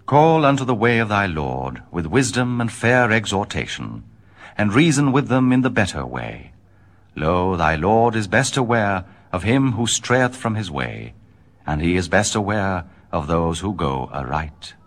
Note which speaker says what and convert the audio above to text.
Speaker 1: Call unto the way of thy Lord with wisdom and fair exhortation, and reason with them in the better way. Lo, thy Lord is best aware of him who strayeth from his way, and he is best aware of those who go aright.